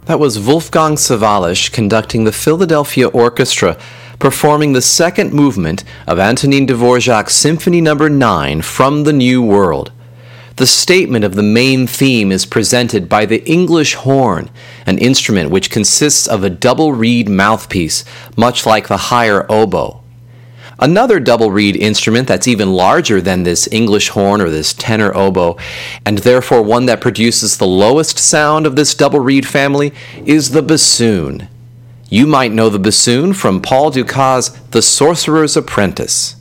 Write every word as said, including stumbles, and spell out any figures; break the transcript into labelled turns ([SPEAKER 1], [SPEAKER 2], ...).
[SPEAKER 1] That was Wolfgang Sawallisch conducting the Philadelphia Orchestra, performing the second movement of Antonin Dvorak's Symphony Number nine from the New World. The statement of the main theme is presented by the English horn, an instrument which consists of a double reed mouthpiece, much like the higher oboe. Another double reed instrument that's even larger than this English horn or this tenor oboe, and therefore one that produces the lowest sound of this double reed family, is the bassoon. You might know the bassoon from Paul Dukas' The Sorcerer's Apprentice.